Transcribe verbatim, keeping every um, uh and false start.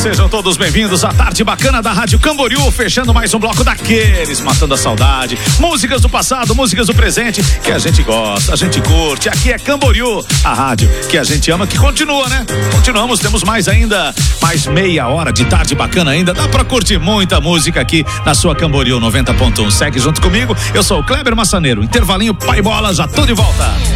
Sejam todos bem-vindos à tarde bacana da Rádio Camboriú, fechando mais um bloco daqueles, matando a saudade. Músicas do passado, músicas do presente, que a gente gosta, a gente curte. Aqui é Camboriú, a rádio que a gente ama, que continua, né? Continuamos, temos mais ainda, mais meia hora de tarde bacana ainda. Dá pra curtir muita música aqui na sua Camboriú noventa ponto um. Segue junto comigo, eu sou o Kleber Massaneiro. Intervalinho Pai Bola, já tô de volta.